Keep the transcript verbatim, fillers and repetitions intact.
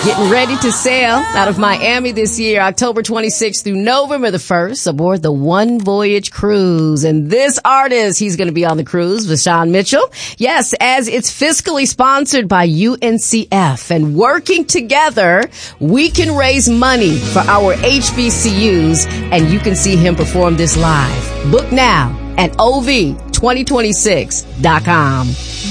Getting ready to sail out of Miami this year, October twenty-sixth through November the first, aboard the One Voyage Cruise. And this artist, he's going to be on the cruise with Sean Mitchell. Yes, as it's fiscally sponsored by U N C F. And working together, we can raise money for our H B C Us. And you can see him perform this live. Book now at O V twenty twenty-six dot com.